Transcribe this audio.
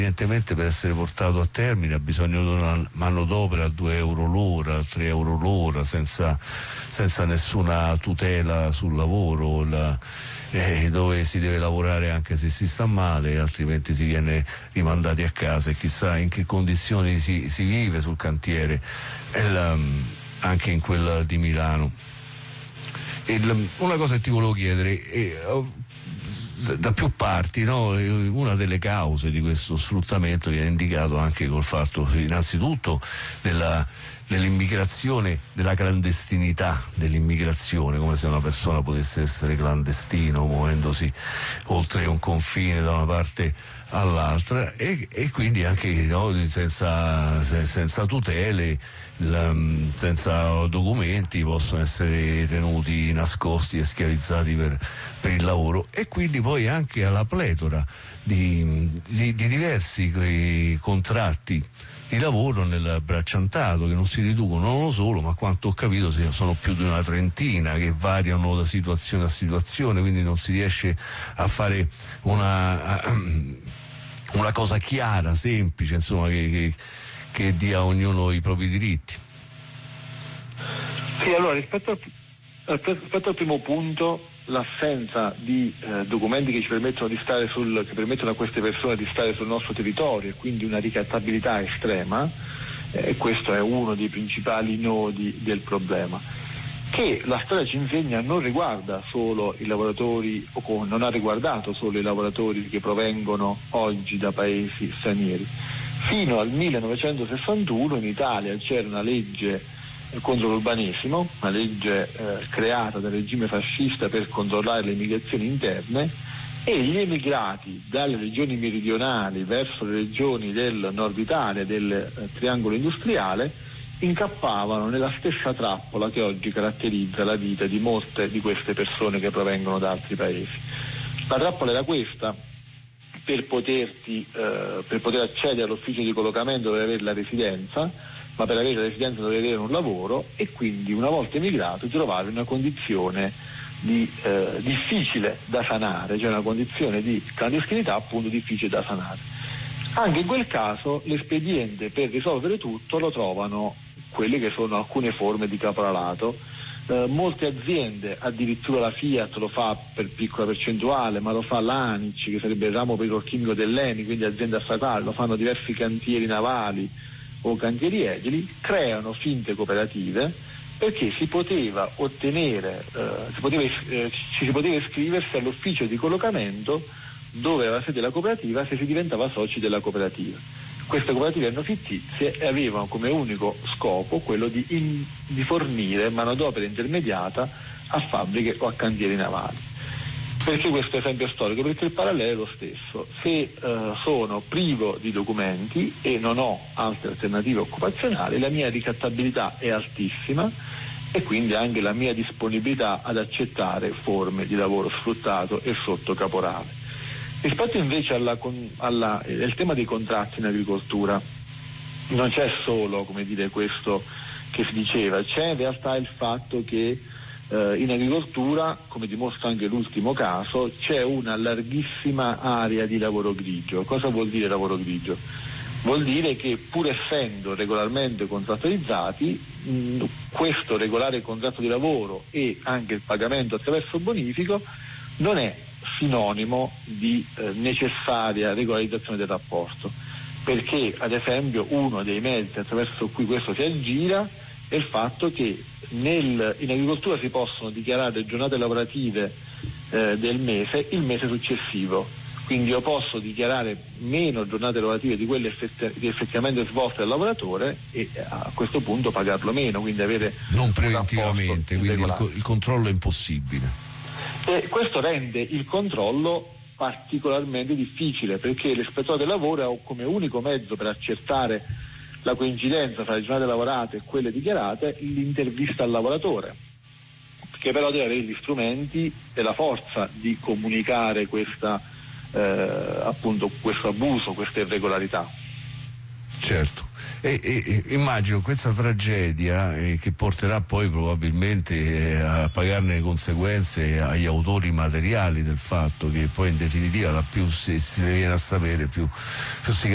evidentemente per essere portato a termine ha bisogno di una manodopera a 2 euro l'ora, a 3 euro l'ora, senza nessuna tutela sul lavoro, dove si deve lavorare anche se si sta male, altrimenti si viene rimandati a casa, e chissà in che condizioni si vive sul cantiere, anche in quella di Milano. Una cosa che ti volevo chiedere, da più parti, no? Una delle cause di questo sfruttamento viene indicato anche col fatto innanzitutto dell'immigrazione, della clandestinità dell'immigrazione, come se una persona potesse essere clandestino muovendosi oltre un confine da una parte all'altra, e quindi anche, no, senza tutele, senza documenti, possono essere tenuti nascosti e schiavizzati per il lavoro, e quindi poi anche alla pletora di diversi contratti di lavoro nel bracciantato, che non si riducono, non lo solo, ma quanto ho capito sono più di una trentina, che variano da situazione a situazione, quindi non si riesce a fare una cosa chiara, semplice, insomma, che dia a ognuno i propri diritti. Sì, allora rispetto al primo punto, l'assenza di documenti che ci permettono che permettono a queste persone di stare sul nostro territorio, e quindi una ricattabilità estrema, questo è uno dei principali nodi del problema, che la storia ci insegna non riguarda solo i lavoratori, o non ha riguardato solo i lavoratori che provengono oggi da paesi stranieri. Fino al 1961 in Italia c'era una legge contro l'urbanesimo, una legge creata dal regime fascista per controllare le migrazioni interne, e gli emigrati dalle regioni meridionali verso le regioni del nord Italia, del triangolo industriale, incappavano nella stessa trappola che oggi caratterizza la vita di molte di queste persone che provengono da altri paesi. La trappola era questa: per poter accedere all'ufficio di collocamento dovevi avere la residenza, ma per avere la residenza dovevi avere un lavoro, e quindi una volta emigrato ti trovavi in una condizione difficile da sanare, cioè una condizione di clandestinità appunto difficile da sanare. Anche in quel caso l'espediente per risolvere tutto lo trovano quelle che sono alcune forme di caporalato. Molte aziende, addirittura la Fiat lo fa per piccola percentuale, ma lo fa l'ANIC, che sarebbe il ramo petrolchimico dell'ENI, quindi azienda statale, lo fanno diversi cantieri navali o cantieri edili, creano finte cooperative, perché si poteva iscriversi all'ufficio di collocamento dove aveva sede la cooperativa se si diventava soci della cooperativa. Queste cooperative erano fittizie e avevano come unico scopo quello di fornire manodopera intermediata a fabbriche o a cantieri navali. Perché questo esempio storico? Perché il parallelo è lo stesso. Se sono privo di documenti e non ho altre alternative occupazionali, la mia ricattabilità è altissima, e quindi anche la mia disponibilità ad accettare forme di lavoro sfruttato e sotto caporale. Rispetto invece al tema dei contratti in agricoltura, non c'è solo, come dire, questo che si diceva, c'è in realtà il fatto che in agricoltura, come dimostra anche l'ultimo caso, c'è una larghissima area di lavoro grigio. Cosa vuol dire lavoro grigio? Vuol dire che, pur essendo regolarmente contrattualizzati, questo regolare contratto di lavoro e anche il pagamento attraverso bonifico non è sinonimo di necessaria regolarizzazione del rapporto, perché ad esempio uno dei mezzi attraverso cui questo si aggira è il fatto che in agricoltura si possono dichiarare le giornate lavorative del mese il mese successivo, quindi io posso dichiarare meno giornate lavorative di quelle effettivamente svolte dal lavoratore e a questo punto pagarlo meno, quindi avere non preventivamente, quindi il controllo è impossibile. E questo rende il controllo particolarmente difficile, perché l'ispettore del lavoro ha come unico mezzo per accertare la coincidenza tra le giornate lavorate e quelle dichiarate l'intervista al lavoratore, che però deve avere gli strumenti e la forza di comunicare appunto questo abuso, questa irregolarità. Certo. E immagino questa tragedia che porterà poi probabilmente a pagarne le conseguenze agli autori materiali del fatto, che poi in definitiva più si viene a sapere più si